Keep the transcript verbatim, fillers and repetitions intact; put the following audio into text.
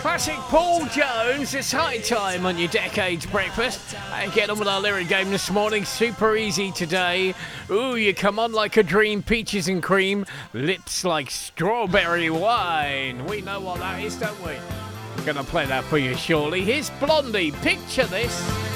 Classic Paul Jones, it's high time on your Decades Breakfast. I get on with our lyric game this morning, super easy today. Ooh, you come on like a dream, peaches and cream, lips like strawberry wine. We know what that is, don't we? We're going to play that for you shortly. Here's Blondie, picture this.